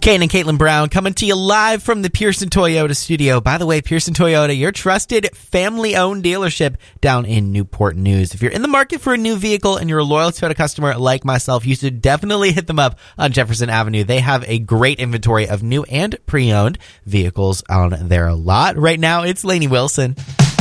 Kane and Caitlin Brown coming to you live from the Pearson Toyota studio. By the way, Pearson Toyota, your trusted family-owned dealership down in Newport News. If you're in the market for a new vehicle and you're a loyal Toyota customer like myself, you should definitely hit them up on Jefferson Avenue. They have a great inventory of new and pre-owned vehicles on their lot. Right now, it's Lainey Wilson.